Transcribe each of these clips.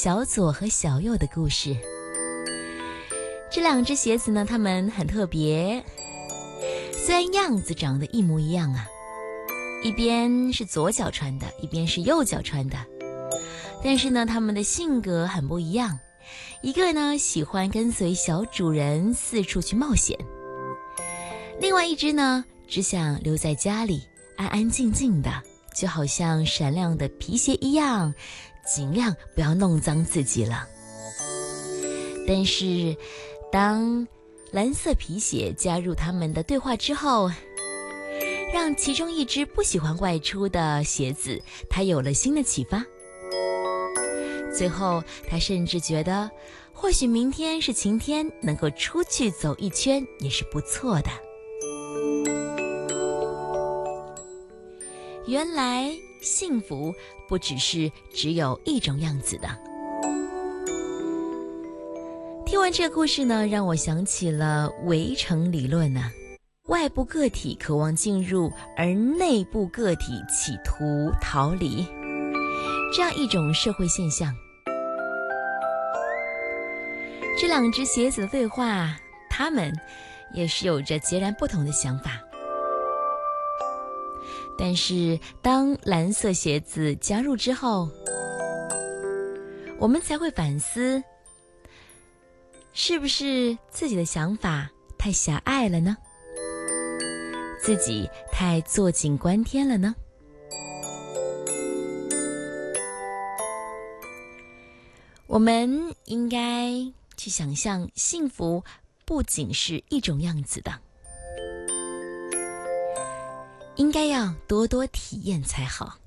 小左和小右的故事。这两只鞋子呢，它们很特别，虽然样子长得一模一样啊，一边是左脚穿的，一边是右脚穿的，但是呢，它们的性格很不一样。一个呢，喜欢跟随小主人四处去冒险，另外一只呢，只想留在家里安安静静的，就好像闪亮的皮鞋一样，尽量不要弄脏自己了。但是当蓝色皮鞋加入他们的对话之后，让其中一只不喜欢外出的鞋子，它有了新的启发。最后他甚至觉得，或许明天是晴天，能够出去走一圈也是不错的。原来幸福不只有一种样子的。听完这个故事呢，让我想起了围城理论啊，外部个体渴望进入，而内部个体企图逃离，这样一种社会现象。这两只鞋子的对话，他们也是有着截然不同的想法。但是当蓝色鞋子加入之后，我们才会反思，是不是自己的想法太狭隘了呢？自己太坐井观天了呢？我们应该去想象，幸福不仅是一种样子的，应该要多多体验才好。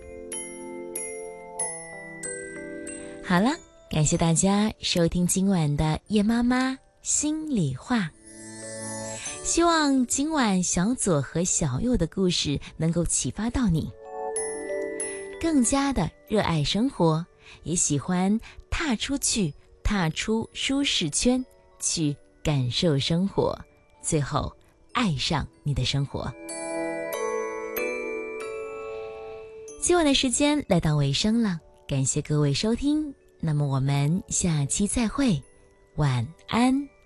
好了，感谢大家收听今晚的叶妈妈心里话。希望今晚小左和小右的故事能够启发到你，更加的热爱生活，也喜欢踏出去，踏出舒适圈，去感受生活，最后爱上你的生活。今晚的时间来到尾声了，感谢各位收听，那么我们下期再会，晚安。